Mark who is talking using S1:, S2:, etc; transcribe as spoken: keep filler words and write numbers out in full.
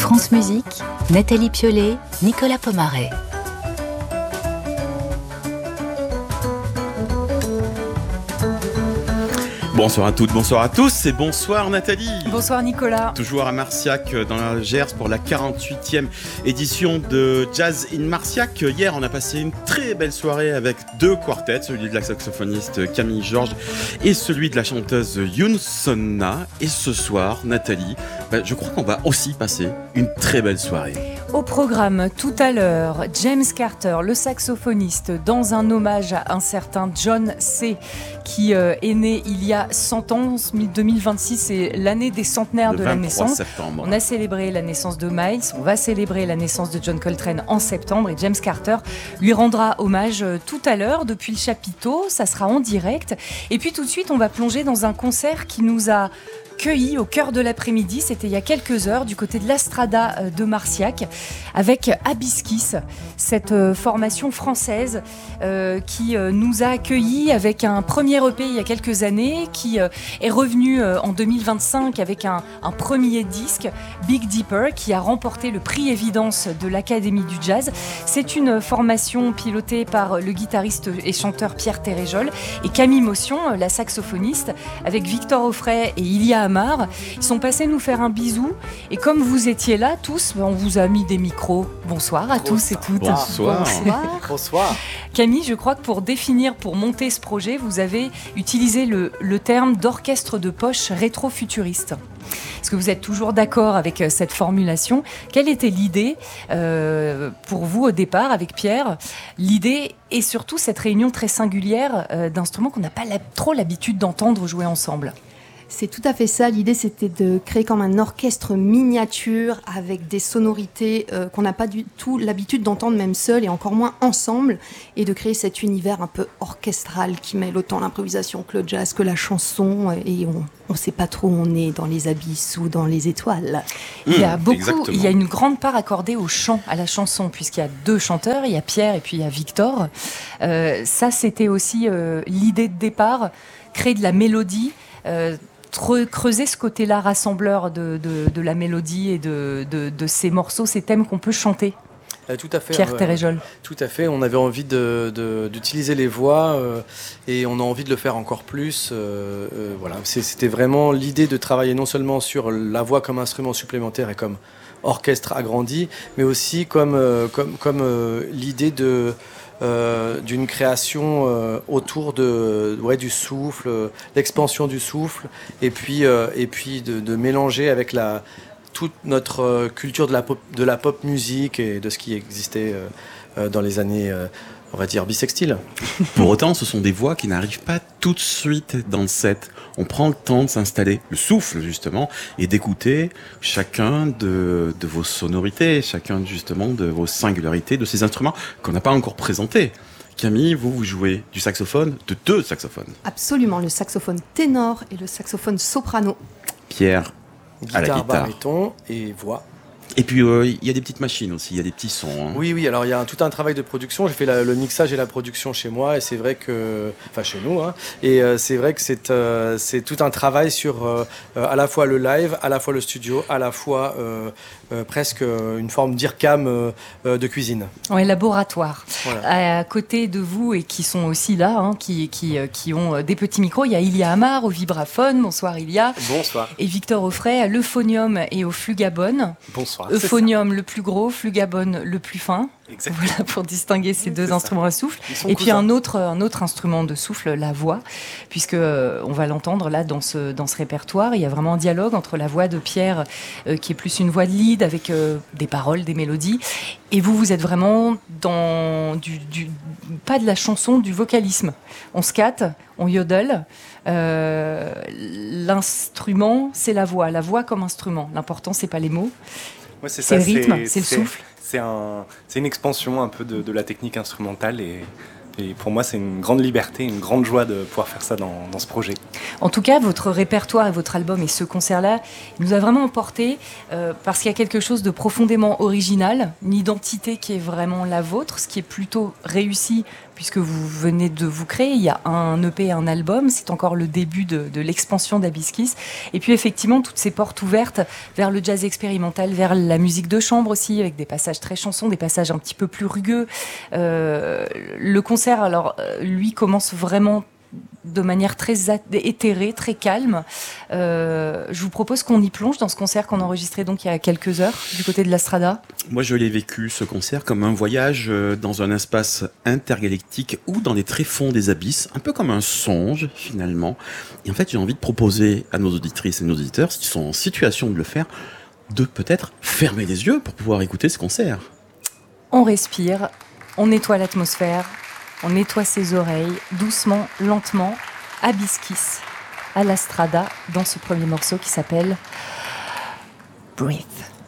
S1: France Musique, Nathalie Piollet, Nicolas Pomaret.
S2: Bonsoir à toutes, bonsoir à tous et bonsoir Nathalie.
S3: Bonsoir Nicolas.
S2: Toujours à Marciac dans la Gers pour la quarante-huitième édition de Jazz in Marciac. Hier on a passé une très belle soirée avec deux quartets, celui de la saxophoniste Camille Georges et celui de la chanteuse Youn Sonna. Et ce soir Nathalie, bah, je crois qu'on va aussi passer une très belle soirée.
S3: Au programme tout à l'heure, James Carter, le saxophoniste, dans un hommage à un certain John C. qui euh, est né il y a cent ans, deux mille vingt-six, c'est l'année des centenaires de la naissance.
S2: Septembre.
S3: On a célébré la naissance de Miles, on va célébrer la naissance de John Coltrane en septembre et James Carter lui rendra hommage tout à l'heure depuis le chapiteau, ça sera en direct. Et puis tout de suite, on va plonger dans un concert qui nous a cueilli au cœur de l'après-midi, c'était il y a quelques heures, du côté de l'Astrada de Marciac, avec Abiskis, cette euh, formation française euh, qui euh, nous a accueillis avec un premier E P il y a quelques années, qui euh, est revenu euh, en deux mille vingt-cinq avec un, un premier disque, Big Deeper, qui a remporté le prix Évidence de l'Académie du Jazz. C'est une formation pilotée par le guitariste et chanteur Pierre Téréjol et Camille Motion, la saxophoniste, avec Victor Offray et Ilia Amar. Ils sont passés nous faire un bisou et comme vous étiez là tous, on vous a mis des micros. Bonsoir à tous et toutes.
S2: Bonsoir.
S3: Bonsoir.
S4: Bonsoir.
S3: Camille, je crois que pour définir, pour monter ce projet, vous avez utilisé le, le terme d'orchestre de poche rétro-futuriste. Est-ce que vous êtes toujours d'accord avec cette formulation ? Quelle était l'idée euh, pour vous au départ avec Pierre ? L'idée et surtout cette réunion très singulière euh, d'instruments qu'on n'a pas la, trop l'habitude d'entendre jouer ensemble.
S5: C'est tout à fait ça. L'idée, c'était de créer comme un orchestre miniature avec des sonorités euh, qu'on n'a pas du tout l'habitude d'entendre même seul et encore moins ensemble, et de créer cet univers un peu orchestral qui mêle autant l'improvisation que le jazz, que la chanson, et on ne sait pas trop où on est dans les abysses ou dans les étoiles.
S3: Mmh, il y a beaucoup,
S2: exactement.
S3: Il y a une grande part accordée au chant, à la chanson, puisqu'il y a deux chanteurs, il y a Pierre et puis il y a Victor. Euh, ça, c'était aussi euh, l'idée de départ, créer de la mélodie. Euh, creuser ce côté-là rassembleur de, de, de la mélodie et de, de, de ces morceaux, ces thèmes qu'on peut chanter.
S4: Euh, tout à fait.
S3: Pierre
S4: euh,
S3: Téréjol.
S4: Tout à fait. On avait envie de, de, d'utiliser les voix euh, et on a envie de le faire encore plus. Euh, euh, voilà. C'est, c'était vraiment l'idée de travailler non seulement sur la voix comme instrument supplémentaire et comme orchestre agrandi, mais aussi comme, euh, comme, comme euh, l'idée de Euh, d'une création euh, autour de, ouais, du souffle, euh, l'expansion du souffle, et puis, euh, et puis de, de mélanger avec la, toute notre euh, culture de la, pop, de la pop musique et de ce qui existait euh, euh, dans les années, euh, on va dire, bissextiles.
S2: Pour autant, ce sont des voix qui n'arrivent pas tout de suite dans le set. On prend le temps de s'installer, le souffle justement, et d'écouter chacun de, de vos sonorités, chacun justement de vos singularités, de ces instruments qu'on n'a pas encore présentés. Camille, vous, vous jouez du saxophone, de deux saxophones.
S5: Absolument, le saxophone ténor et le saxophone soprano.
S2: Pierre, à la
S4: Guitare,
S2: guitare.
S4: baryton et voix.
S2: Et puis, il euh, y a des petites machines aussi, il y a des petits sons. Hein.
S4: Oui, oui, alors il y a un, tout un travail de production. J'ai fait la, le mixage et la production chez moi, et c'est vrai que... Enfin, chez nous, hein. Et euh, c'est vrai que c'est, euh, c'est tout un travail sur euh, à la fois le live, à la fois le studio, à la fois euh, euh, presque une forme d'I R C A M euh, euh, de cuisine.
S3: Ouais, laboratoire.
S4: Voilà.
S3: À côté de vous, et qui sont aussi là, hein, qui, qui, qui ont des petits micros, il y a Ilia Amar au vibraphone. Bonsoir Ilia.
S4: Bonsoir.
S3: Et Victor Offray à l'euphonium et au flugabone.
S4: Bonsoir.
S3: Euphonium le plus gros, flugabone le plus fin.
S4: Exactement.
S3: Voilà, pour distinguer ces deux
S4: C'est
S3: instruments
S4: ça.
S3: à souffle.
S4: Ils sont
S3: Et puis
S4: cousins.
S3: un autre, un autre instrument de souffle, la voix, puisque euh, on va l'entendre là dans ce, dans ce répertoire. Il y a vraiment un dialogue entre la voix de Pierre, euh, qui est plus une voix de lead avec euh, des paroles, des mélodies. Et vous, vous êtes vraiment dans du, du pas de la chanson, du vocalisme. On scatte, on yodel. Euh, l'instrument, c'est la voix. La voix comme instrument. L'important, c'est pas les mots.
S6: Ouais, c'est,
S3: C'est
S6: ça,
S3: le rythme, c'est le souffle.
S6: C'est, un, c'est une expansion un peu de, de la technique instrumentale et, et pour moi c'est une grande liberté, une grande joie de pouvoir faire ça dans, dans ce projet.
S3: En tout cas, votre répertoire et votre album et ce concert-là nous a vraiment emporté euh, parce qu'il y a quelque chose de profondément original, une identité qui est vraiment la vôtre, ce qui est plutôt réussi puisque vous venez de vous créer. Il y a un E P et un album. C'est encore le début de, de l'expansion d'Abyss Kiss. Et puis effectivement, toutes ces portes ouvertes vers le jazz expérimental, vers la musique de chambre aussi, avec des passages très chansons, des passages un petit peu plus rugueux. Euh, le concert, alors, lui, commence vraiment de manière très éthérée, très calme. Euh, je vous propose qu'on y plonge dans ce concert qu'on a enregistré donc il y a quelques heures du côté de la Strada.
S2: Moi, je l'ai vécu, ce concert, comme un voyage dans un espace intergalactique ou dans les tréfonds des abysses, un peu comme un songe, finalement. Et en fait, j'ai envie de proposer à nos auditrices et nos auditeurs, s'ils sont en situation de le faire, de peut-être fermer les yeux pour pouvoir écouter ce concert.
S3: On respire, on nettoie l'atmosphère, on nettoie ses oreilles, doucement, lentement, Abyss Kiss, à la Strada, dans ce premier morceau qui s'appelle Breathe.